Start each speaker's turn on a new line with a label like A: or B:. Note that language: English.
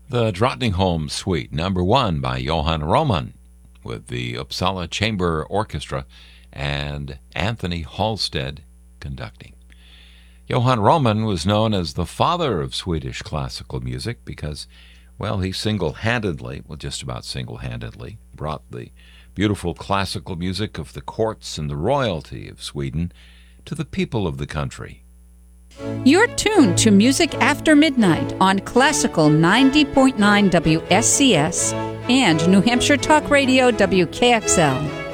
A: The Drottningholm Suite, number 1 by Johan Roman, with the Uppsala Chamber Orchestra and Anthony Halstead conducting. Johan Roman was known as the father of Swedish classical music because, well, he just about single-handedly, brought the beautiful classical music of the courts and the royalty of Sweden to the people of the country.
B: You're tuned to Music After Midnight on Classical 90.9 WSCS and New Hampshire Talk Radio WKXL.